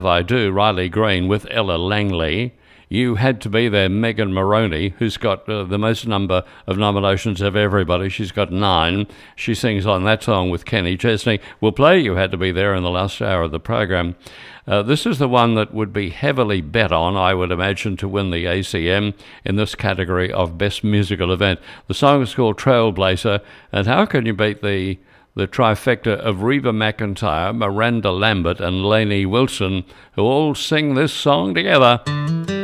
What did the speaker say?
I Do, Riley Green with Ella Langley. You Had to Be There, Megan Moroney, who's got the most number of nominations of everybody. She's got 9. She sings on that song with Kenny Chesney. We'll play You Had to Be There in the last hour of the program. This is the one that would be heavily bet on, I would imagine, to win the ACM in this category of Best Musical Event. The song is called Trailblazer, and how can you beat the trifecta of Reba McEntire, Miranda Lambert, and Lainey Wilson, who all sing this song together?